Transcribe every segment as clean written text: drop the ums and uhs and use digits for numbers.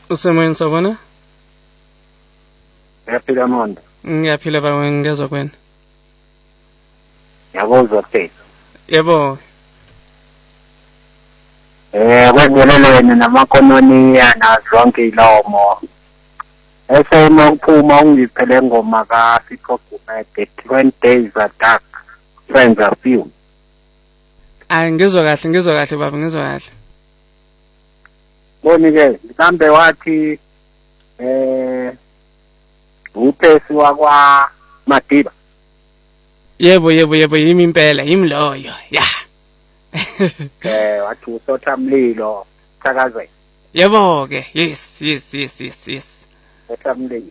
Usemoyeni sabona? Yaphila Mondo. Ngiyaphila baba ngiyezwa kwena. Yabuzwa phela. Yebo. Kwenzelelene namakononiya nazonke ilomo. Esema ukuphuma ungiphele ngoma ka Sipho Gumede 20 days attack. Friends are few. Ngizwa kahle baba ngizwa kahle. Boni ke mhlambe wathi uphesi wakwa Madiba. Yebo yimi impela yimi loyo. Ya. Wathi usotha mlilo thakaze. Yebo ke. Yes. Usotha mlilo.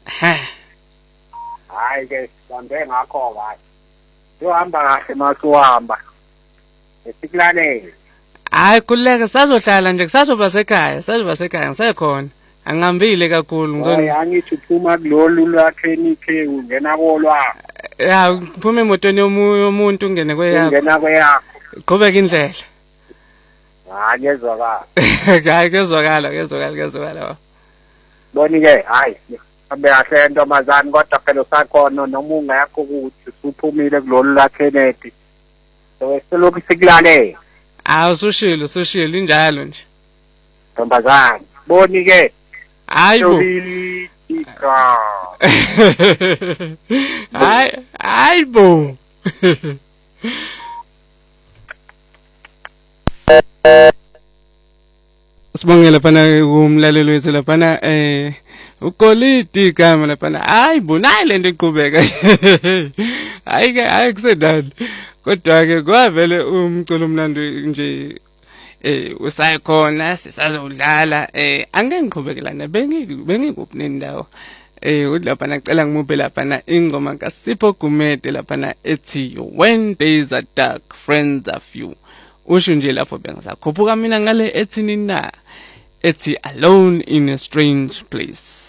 Hayi ke sambe ngakho kahle. Uhamba kahle masuhamba. Esikulane. Hayi kuleke sazohlala nje kusazoba sekhaya ngisekhona. Angihambile kakhulu ngizoni. Angithi uphuma kulolu lwakhe ungena kolwa. Ya ngiphume emotweni yomuntu ungene kweyakho. Ungena kweyakho. Qhubeka indlela. Ngezwakala. Hayi kezwakala. Boni ke hayi abe kahle ntombazane kodwa phela usakhona noma ungakho ukuthi usuphumile kulolu lwakhe nethi. Selokhu sikulale. Usushilo injalo nje. Ntombazane boni ke. Hayibo. Hayibo. Sibongela phana kumlaleli wethu laphana ukoliti igama laphana hayibo nayi lento iqhubeka. Hayi kusedala. Kodwa ke kwavele umculo omnandi nje usayikhona sisazodlala angeke ngiqhubekela bengikuphi nendawo udlapha nacela ngimuphe lapha ingoma kaSipho Gumede lapha ethi When Days Are Dark Friends Are Few. Usho nje lapho bengisakhuphuka mina ngale ethi nina ethi Alone in a Strange Place.